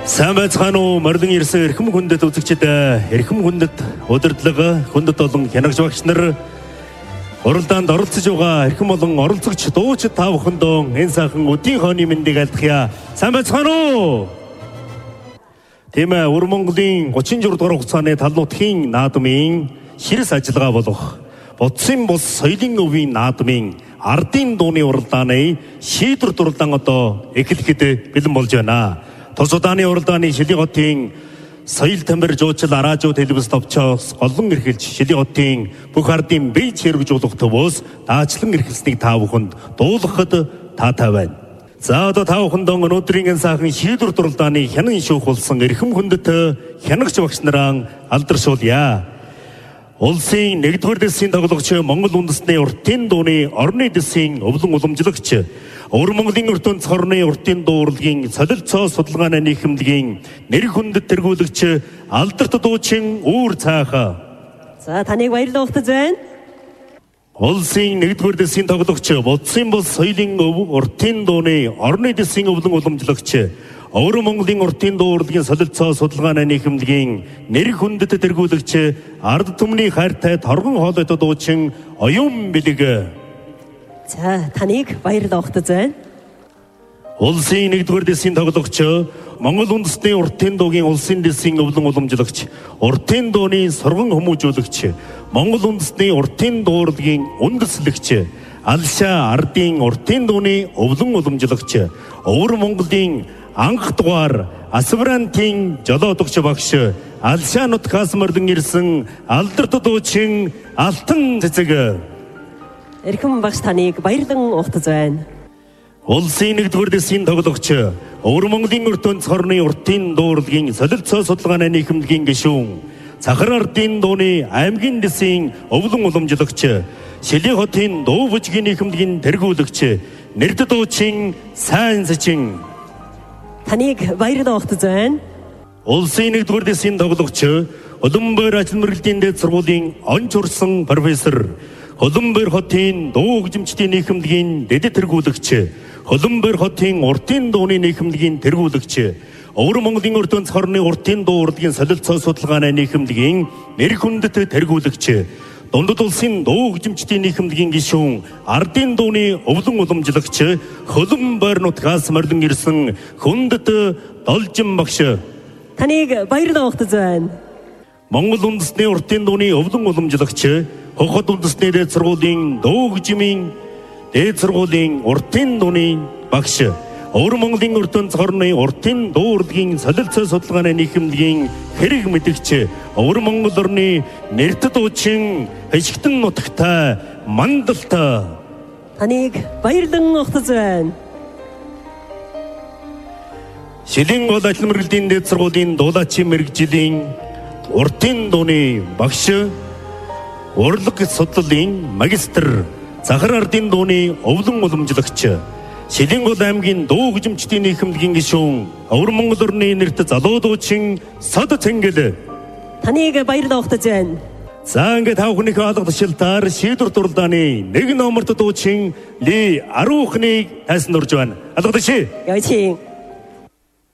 Сайн байцгаана уу мордон ирсэн эрхэм хүндэт үзэгчид эрхэм хүндэт удирдлага хүндэт олон хянагч багш нар уралдаанд оролцож байгаа эрхэм олон оролцогч дуучид та бүхэндөө энэ сайхан өдийн хооны мэндийг альдахья. Сайн байцгаана уу? Тийм ээ, Өр Монголын 36 дугаар хугацааны тал нутгийн наадмын ширс ажиллагаа болох Бодсын бус соёлын өвийн наадмын ардын дууны уралдааны шийдвэр дурлан одоо эхлэхэд бэлэн болж байна. Тус удааны уралдааны Шилий хотын соёл тамир жуучил араажуу телевиз товчоос голлон эрхэлж Шилий хотын бүх ардын бие хэрэгжүүлэх төвөөс даачлан эрхэлснийг та бүхэнд дуулгахад таатай байна. За одоо та бүхэндээ өнөөдрийн сайхан шийдвэр дурлааны хянан шүүх болсон эрхэм хүндэт хянагч багш нараа алдаршуулъя. Улсын 1-р дэсийн тоглогч Монгол үндэстний уртын дууны орны дэсийн өвлөн уламжлагч Өр Монголын ертөнц хорны уртын дуу урлагийн солилцоо судалгааны нийгэмлэгийн нэр хүндэт тэргүүлэгч алдарт дуучин Үүр Цааха. За таныг баярлалаа ухтаж байна. Улсын 1-р дэсийн тоглогч Бодсын бус соёлын уртын дууны орны дэсийн өвлөн уламжлагч Өр Монголын уртын дуу урлагийн солилцоо судалгааны нийгэмлэгийн нэр хүндэт тэргүүлэгч ард түмний хайртай торгон хоолойтой дуучин Оюун Бэлэг. За таныг баярлалаа ухтаж байна. Улсын 1-р дэсийн тоглогч Монгол үндэстний уртын дуугийн улсын дэсийн өвлөн уламжлагч уртын дууны сурган хүмүүжүүлэгч Монгол үндэстний уртын дуу урлагийн үндэслэгч Алшаа ардын уртын дууны өвлөн уламжлагч Өр Монголын анх дугаар Асврантын жолоодогч багш Алшаа нутгаас мордон ирсэн алдарт дуучин Алтан Цэцэг. Эрхэм багш таныг баярлан ухтаж байна. Улсын 1-р дэсийн тоглогч Өр Монголын ертөнц хорны уртын дуу урлагийн солилцоо судалгааны нийгэмлэгийн гишүүн Цахар ардын дууны аймгийн дэсийн өвлөн уламжлагч Шилий хотын дуу бүжгийн нийгэмлэгийн тэргүүлэгч нэрд дуучин Сайн Сэчин. Таныг баярлалаа ухтаж байна. Улсын 1-р дэсийн тоглогч Улаанбаатар ажил мэргэжлийн дэд сургуулийн онц урсан профессор Улаанбаатар хотын дуу хөгжимчдийн нийгэмлэгийн дэд тэргүүлэгч Улаанбаатар хотын уртын дууны нийгэмлэгийн тэргүүлэгч Өр Монголын ертөнц хорны уртын дуу урлагийн солилцоо судалгааны нийгэмлэгийн нэр хүндэт тэргүүлэгч Дундад улсын дуу хөгжимчдийн нийгэмлэгийн гишүүн ардын дууны өвлөн уламжлагч Улаанбаатар нутгаас мордон ирсэн хүндэт Должин багш. Таныг баярлалаа ухтаж байна. Монгол үндэстний уртын дууны өвлөн уламжлагч Хохот үндэстний дэд сургуулийн дуу хөгжмийн дэд сургуулийн уртын дууны багш Өр Монголын ертөнц хорны уртын дуу урлагийн солилцоо судалгааны нийгэмлэгийн хэрэг мэдэгч Өр Монгол орны нэрт дуучин Хашигтан нутагтай Мандалтай. Таныг баярлан ухтаж байна. Шилэн гол ажил мэргэжлийн дэд сургуулийн дуулаачийн мэргэжлийн уртын дууны багш урлаг судлалын магистр Цахар ардын дууны өвлөн уламжлагч Шилэн гол аймгийн дуу хөгжимчдийн нийгэмлэгийн гишүүн Өр Монгол орны нэрт залуу дуучин Сод Цэнгэл. Таныг баярлалаа ухтаж байна. За ингээд та бүхнийхээ алга тушаалтаар шийдвэр дурлааны 1 номерт дуучин Ли Аруухныг тайсан дурж байна. Алга тушаа. Яачин